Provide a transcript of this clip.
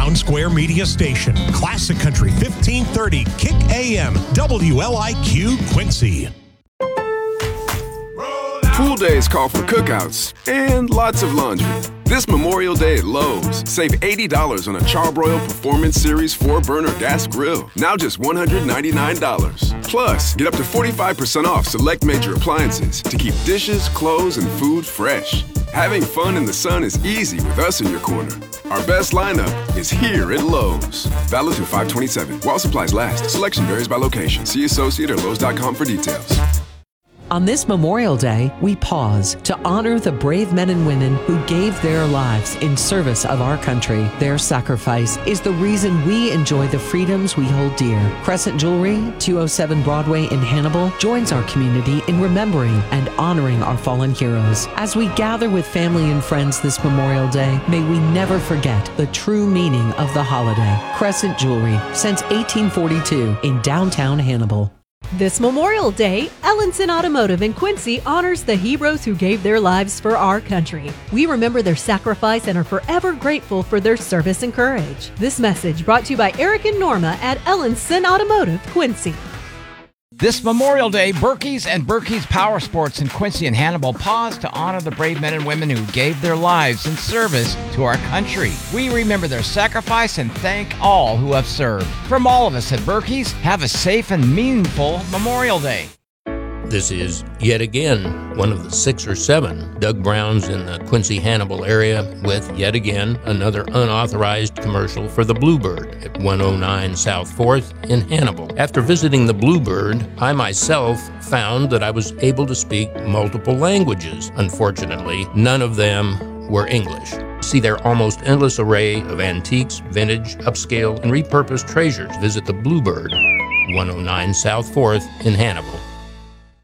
Town Square Media Station. Classic Country 1530 Kick AM WLIQ Quincy. Pool days call for cookouts and lots of laundry. This Memorial Day at Lowe's, save $80 on a Charbroil Performance Series 4-burner gas grill. Now just $199. Plus, get up to 45% off select major appliances to keep dishes, clothes, and food fresh. Having fun in the sun is easy with us in your corner. Our best lineup is here at Lowe's. Valid through 5/27. While supplies last. Selection varies by location. See associate or Lowe's.com for details. On this Memorial Day, we pause to honor the brave men and women who gave their lives in service of our country. Their sacrifice is the reason we enjoy the freedoms we hold dear. Crescent Jewelry, 207 Broadway in Hannibal, joins our community in remembering and honoring our fallen heroes. As we gather with family and friends this Memorial Day, may we never forget the true meaning of the holiday. Crescent Jewelry, since 1842 in downtown Hannibal. This Memorial Day, Ellenson Automotive in Quincy honors the heroes who gave their lives for our country. We remember their sacrifice and are forever grateful for their service and courage. This message brought to you by Eric and Norma at Ellenson Automotive, Quincy. This Memorial Day, Berkey's and Berkey's Power Sports in Quincy and Hannibal pause to honor the brave men and women who gave their lives in service to our country. We remember their sacrifice and thank all who have served. From all of us at Berkey's, have a safe and meaningful Memorial Day. This is, yet again, one of the 6 or 7 Doug Browns in the Quincy-Hannibal area with, yet again, another unauthorized commercial for the Bluebird at 109 South 4th in Hannibal. After visiting the Bluebird, I myself found that I was able to speak multiple languages. Unfortunately, none of them were English. See their almost endless array of antiques, vintage, upscale, and repurposed treasures. Visit the Bluebird, 109 South 4th in Hannibal.